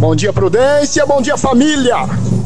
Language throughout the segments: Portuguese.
Bom dia, Prudência. Bom dia, família.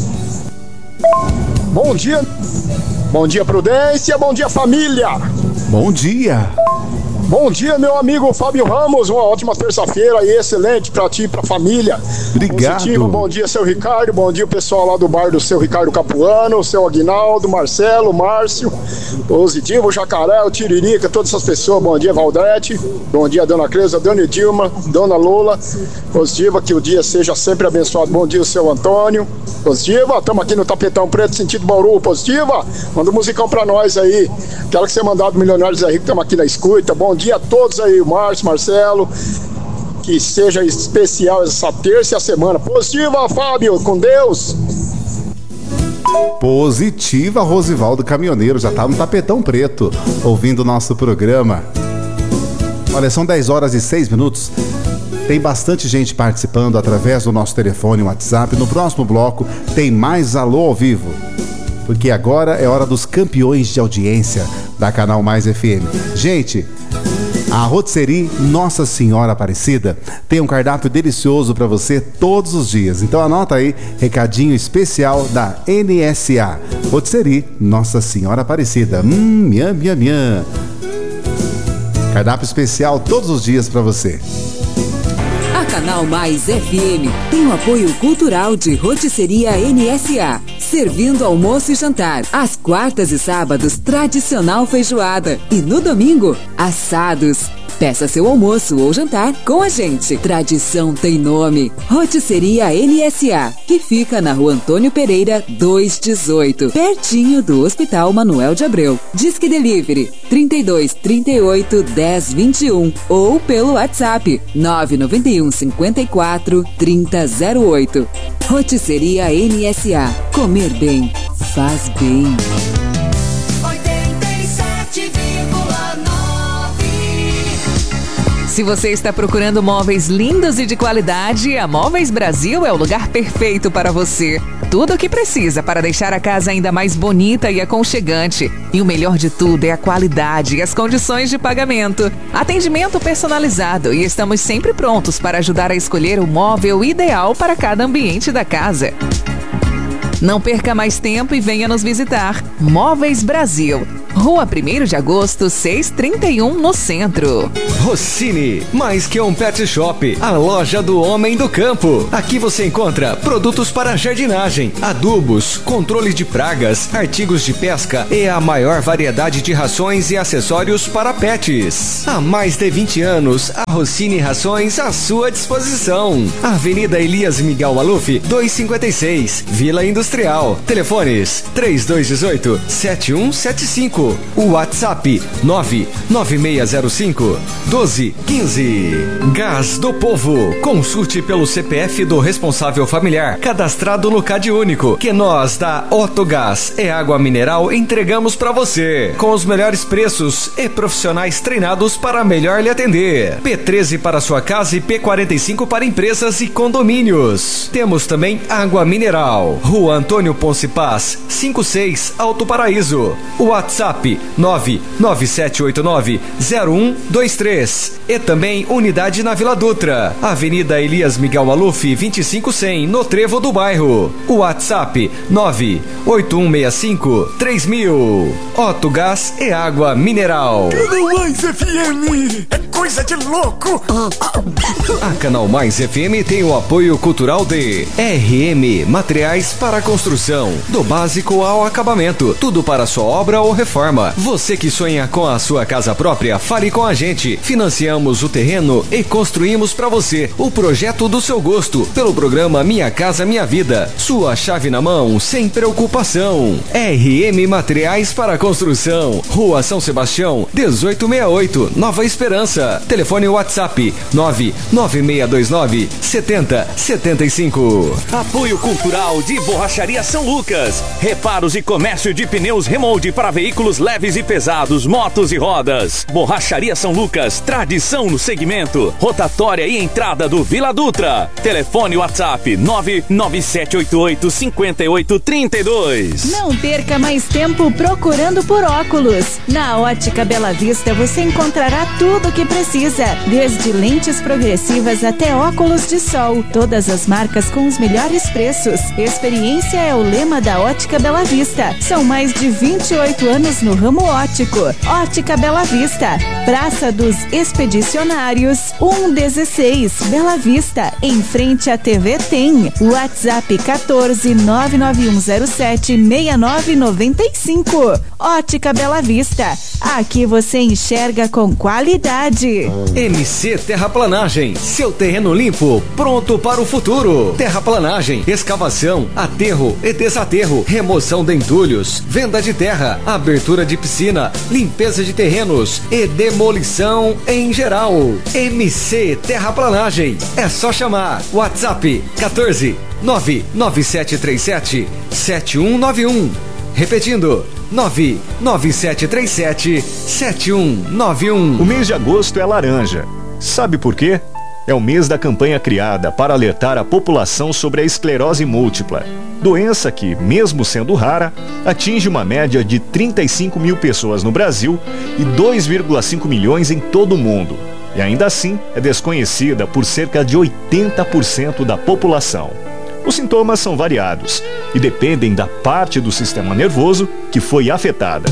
Bom dia. Bom dia, Prudência. Bom dia, família. Bom dia. Bom dia, meu amigo Fábio Ramos. Uma ótima terça-feira aí, excelente pra ti e pra família. Obrigado. Positivo. Bom dia, seu Ricardo. Bom dia, o pessoal lá do bar do seu Ricardo Capuano, o seu Aguinaldo, Marcelo, Márcio. Positivo, o Jacaré, o Tiririca, todas essas pessoas. Bom dia, Valdete. Bom dia, Dona Cleusa, Dona Edilma, Dona Lola. Positiva, que o dia seja sempre abençoado. Bom dia, o seu Antônio. Positiva, estamos aqui no Tapetão Preto, sentido Bauru. Positiva, manda um musicão pra nós aí. Aquela que você mandar do Milionários é Rico, estamos aqui na escuta. Bom dia a todos aí, Márcio, Marcelo. Que seja especial essa terça e a semana. Positiva, Fábio, com Deus. Positiva, Rosivaldo Caminhoneiro, já tá no Tapetão Preto, ouvindo o nosso programa. Olha, são 10 horas e 6 minutos. Tem bastante gente participando através do nosso telefone e WhatsApp. No próximo bloco tem mais Alô ao Vivo, porque agora é hora dos campeões de audiência da Canal Mais FM. Gente, a Rotisserie Nossa Senhora Aparecida tem um cardápio delicioso para você todos os dias. Então anota aí, recadinho especial da NSA. Rotisserie Nossa Senhora Aparecida. Miam, miam, miam. Cardápio especial todos os dias para você. A Canal Mais FM tem o apoio cultural de Rotisseria NSA. Servindo almoço e jantar. Às quartas e sábados, tradicional feijoada. E no domingo, assados. Peça seu almoço ou jantar com a gente. Tradição tem nome. Rotisseria NSA, que fica na Rua Antônio Pereira, 218, pertinho do Hospital Manuel de Abreu. Disque Delivery 32 38 10 21 ou pelo WhatsApp 991 54 30 08. Rotisseria NSA. Comer bem faz bem. Se você está procurando móveis lindos e de qualidade, a Móveis Brasil é o lugar perfeito para você. Tudo o que precisa para deixar a casa ainda mais bonita e aconchegante. E o melhor de tudo é a qualidade e as condições de pagamento. Atendimento personalizado e estamos sempre prontos para ajudar a escolher o móvel ideal para cada ambiente da casa. Não perca mais tempo e venha nos visitar. Móveis Brasil, Rua 1º de Agosto, 631, no centro. Rossini, mais que um pet shop, a loja do homem do campo. Aqui você encontra produtos para jardinagem, adubos, controle de pragas, artigos de pesca e a maior variedade de rações e acessórios para pets. Há mais de 20 anos, a Rossini Rações à sua disposição. Avenida Elias Miguel Maluf, 256, Vila Industrial. Telefones 3218-7175. O WhatsApp 99605-1215. Gás do Povo. Consulte pelo CPF do responsável familiar cadastrado no Cade Único, que nós da Otto Gás e Água Mineral entregamos para você com os melhores preços e profissionais treinados para melhor lhe atender. P13 para sua casa e P45 para empresas e condomínios. Temos também água mineral. Rua Antônio Ponce Paz, 56, Alto Paraíso. WhatsApp 99789-0123. E também unidade na Vila Dutra, Avenida Elias Miguel Maluf, 2500, no Trevo do Bairro. WhatsApp 98165-3000. Otto Gás e Água Mineral. Canal Mais FM é coisa de louco. A Canal Mais FM tem o apoio cultural de RM Materiais para Construção, do básico ao acabamento, tudo para sua obra ou reforma. Você que sonha com a sua casa própria, fale com a gente. Financiamos o terreno e construímos para você o projeto do seu gosto pelo programa Minha Casa Minha Vida. Sua chave na mão, sem preocupação. RM Materiais para Construção, Rua São Sebastião, 1868, Nova Esperança. Telefone WhatsApp 99629-7075. Apoio cultural de Borracharia São Lucas. Reparos e comércio de pneus remold para veículos veículos leves e pesados, motos e rodas. Borracharia São Lucas, tradição no segmento. Rotatória e entrada do Vila Dutra. Telefone WhatsApp 997885832. Não perca mais tempo procurando por óculos. Na Ótica Bela Vista você encontrará tudo o que precisa, desde lentes progressivas até óculos de sol. Todas as marcas com os melhores preços. Experiência é o lema da Ótica Bela Vista. São mais de 28 anos no ramo óptico. Ótica Bela Vista, Praça dos Expedicionários, 116, Bela Vista, em frente à TV Tem. WhatsApp 14991076995. Ótica Bela Vista, aqui você enxerga com qualidade. MC Terraplanagem, seu terreno limpo, pronto para o futuro. Terraplanagem, escavação, aterro e desaterro, remoção de entulhos, venda de terra, abertura de piscina, limpeza de terrenos e demolição em geral. MC Terraplanagem, é só chamar. WhatsApp 14 99737 7191. Repetindo, 99737 7191. O mês de agosto é laranja. Sabe por quê? É o mês da campanha criada para alertar a população sobre a esclerose múltipla. Doença que, mesmo sendo rara, atinge uma média de 35 mil pessoas no Brasil e 2,5 milhões em todo o mundo. E ainda assim é desconhecida por cerca de 80% da população. Os sintomas são variados e dependem da parte do sistema nervoso que foi afetada.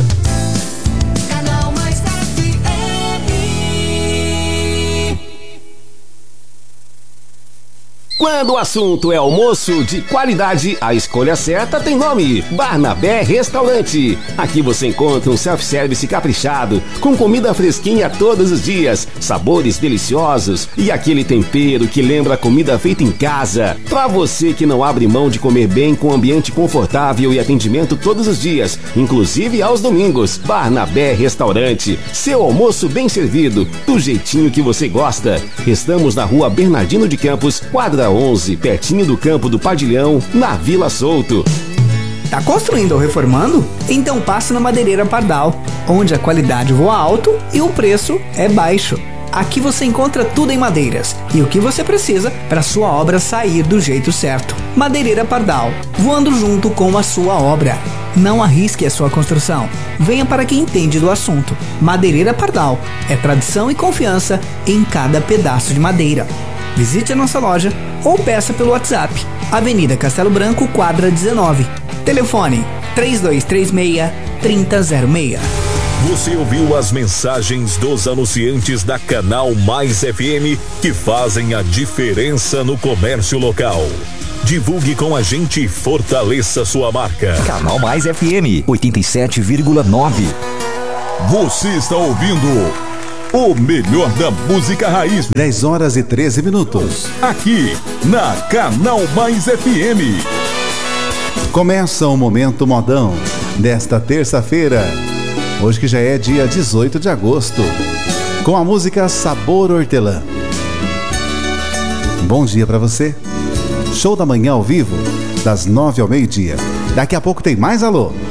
Quando o assunto é almoço de qualidade, a escolha certa tem nome: Barnabé Restaurante. Aqui você encontra um self-service caprichado, com comida fresquinha todos os dias, sabores deliciosos e aquele tempero que lembra a comida feita em casa. Pra você que não abre mão de comer bem com ambiente confortável e atendimento todos os dias, inclusive aos domingos, Barnabé Restaurante. Seu almoço bem servido, do jeitinho que você gosta. Estamos na Rua Bernardino de Campos, quadra 11, pertinho do campo do Padilhão, na Vila Souto. Tá construindo ou reformando? Então passe na Madeireira Pardal, onde a qualidade voa alto e o preço é baixo. Aqui você encontra tudo em madeiras e o que você precisa para sua obra sair do jeito certo. Madeireira Pardal, voando junto com a sua obra. Não arrisque a sua construção. Venha para quem entende do assunto. Madeireira Pardal é tradição e confiança em cada pedaço de madeira. Visite a nossa loja ou peça pelo WhatsApp. Avenida Castelo Branco, quadra 19. Telefone 3236-3006. Você ouviu as mensagens dos anunciantes da Canal Mais FM que fazem a diferença no comércio local. Divulgue com a gente e fortaleça sua marca. Canal Mais FM 87,9. Você está ouvindo o melhor da música raiz. 10 horas e 13 minutos. Aqui na Canal Mais FM. Começa o Momento Modão desta terça-feira, hoje que já é dia 18 de agosto, com a música Sabor Hortelã. Bom dia pra você. Show da manhã ao vivo, das 9 ao meio-dia. Daqui a pouco tem mais alô.